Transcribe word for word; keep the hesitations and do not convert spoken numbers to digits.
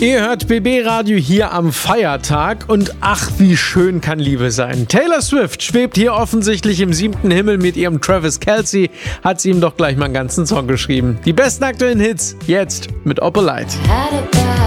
Ihr hört B B Radio hier am Feiertag und ach, wie schön kann Liebe sein. Taylor Swift schwebt hier offensichtlich im siebten Himmel mit ihrem Travis Kelce, hat sie ihm doch gleich mal einen ganzen Song geschrieben. Die besten aktuellen Hits jetzt mit Oppolite.